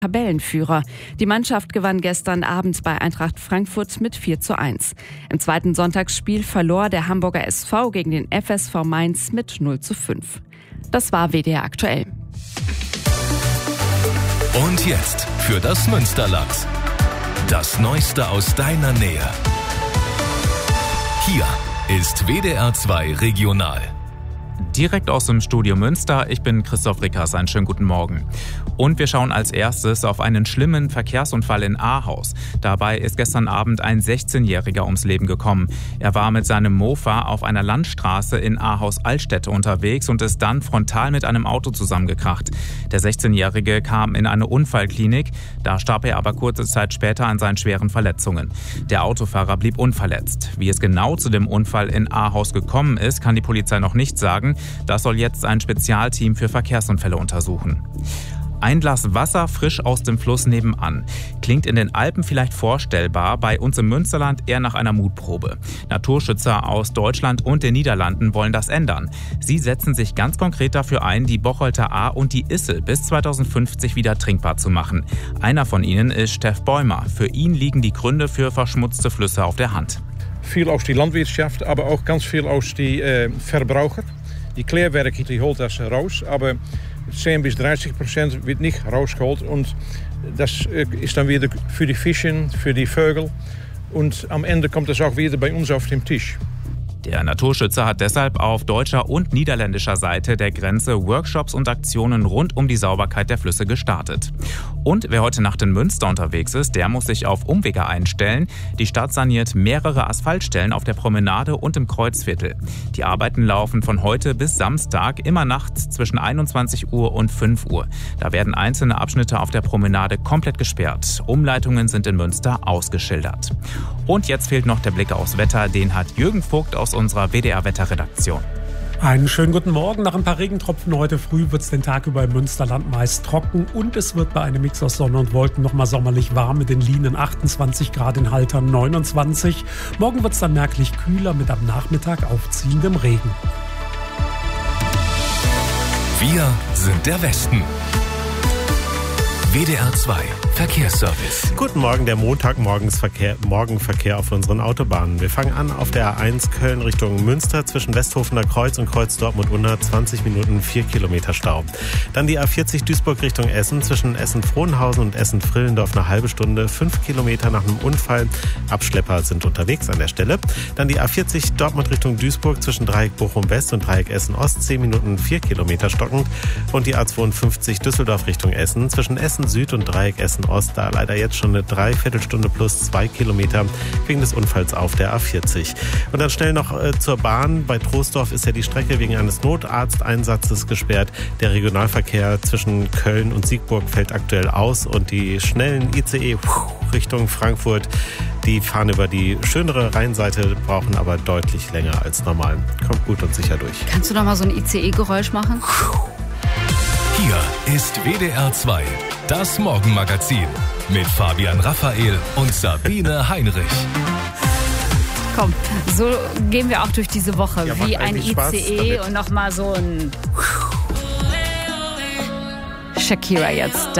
Tabellenführer. Die Mannschaft gewann gestern Abend bei Eintracht Frankfurt mit 4:1. Im zweiten Sonntagsspiel verlor der Hamburger SV gegen den FSV Mainz mit 0:5. Das war WDR aktuell. Und jetzt für das Münsterland. Das Neueste aus deiner Nähe. Hier ist WDR 2 Regional. Direkt aus dem Studio Münster, ich bin Christoph Rickers, einen schönen guten Morgen. Und wir schauen als erstes auf einen schlimmen Verkehrsunfall in Ahaus. Dabei ist gestern Abend ein 16-Jähriger ums Leben gekommen. Er war mit seinem Mofa auf einer Landstraße in Ahaus-Altstädte unterwegs und ist dann frontal mit einem Auto zusammengekracht. Der 16-Jährige kam in eine Unfallklinik, da starb er aber kurze Zeit später an seinen schweren Verletzungen. Der Autofahrer blieb unverletzt. Wie es genau zu dem Unfall in Ahaus gekommen ist, kann die Polizei noch nicht sagen. Das soll jetzt ein Spezialteam für Verkehrsunfälle untersuchen. Ein Glas Wasser frisch aus dem Fluss nebenan. Klingt in den Alpen vielleicht vorstellbar, bei uns im Münsterland eher nach einer Mutprobe. Naturschützer aus Deutschland und den Niederlanden wollen das ändern. Sie setzen sich ganz konkret dafür ein, die Bocholter Ahr und die Issel bis 2050 wieder trinkbar zu machen. Einer von ihnen ist Steff Bäumer. Für ihn liegen die Gründe für verschmutzte Flüsse auf der Hand. Viel aus die Landwirtschaft, aber auch ganz viel aus die Verbraucher. Die Klärwerke, die holt das raus, aber 10-30% wird nicht rausgeholt. Und das ist dann wieder für die Fische, für die Vögel. Und am Ende kommt das auch wieder bei uns auf den Tisch. Der Naturschützer hat deshalb auf deutscher und niederländischer Seite der Grenze Workshops und Aktionen rund um die Sauberkeit der Flüsse gestartet. Und wer heute Nacht in Münster unterwegs ist, der muss sich auf Umwege einstellen. Die Stadt saniert mehrere Asphaltstellen auf der Promenade und im Kreuzviertel. Die Arbeiten laufen von heute bis Samstag, immer nachts zwischen 21 Uhr und 5 Uhr. Da werden einzelne Abschnitte auf der Promenade komplett gesperrt. Umleitungen sind in Münster ausgeschildert. Und jetzt fehlt noch der Blick aufs Wetter. Den hat Jürgen Vogt aus unserer WDR-Wetterredaktion. Einen schönen guten Morgen. Nach ein paar Regentropfen heute früh wird es den Tag über im Münsterland meist trocken und es wird bei einem Mix aus Sonne und Wolken nochmal sommerlich warm mit den Linen 28 Grad, in Haltern 29. Morgen wird es dann merklich kühler mit am Nachmittag aufziehendem Regen. Wir sind der Westen. WDR 2 Verkehrsservice. Guten Morgen, der Morgenverkehr auf unseren Autobahnen. Wir fangen an auf der A1 Köln Richtung Münster zwischen Westhofener Kreuz und Kreuz Dortmund-Unna 20 Minuten 4 Kilometer Stau. Dann die A40 Duisburg Richtung Essen zwischen Essen-Frohnhausen und Essen-Frillendorf eine halbe Stunde, 5 Kilometer nach einem Unfall. Abschlepper sind unterwegs an der Stelle. Dann die A40 Dortmund Richtung Duisburg zwischen Dreieck Bochum-West und Dreieck Essen-Ost 10 Minuten 4 Kilometer stockend. Und die A52 Düsseldorf Richtung Essen zwischen Essen-Süd und Dreieck Essen-Ost, da leider jetzt schon eine Dreiviertelstunde plus 2 Kilometer wegen des Unfalls auf der A40. Und dann schnell noch zur Bahn. Bei Troisdorf ist ja die Strecke wegen eines Notarzteinsatzes gesperrt. Der Regionalverkehr zwischen Köln und Siegburg fällt aktuell aus und die schnellen ICE Richtung Frankfurt, die fahren über die schönere Rheinseite, brauchen aber deutlich länger als normal. Kommt gut und sicher durch. Kannst du noch mal so ein ICE-Geräusch machen? Hier ist WDR 2, das Morgenmagazin mit Fabian Raphael und Sabine Heinrich. Komm, so gehen wir auch durch diese Woche, Ja, wie macht ein eigentlich Spaß ICE damit. und nochmal so ein Shakira jetzt.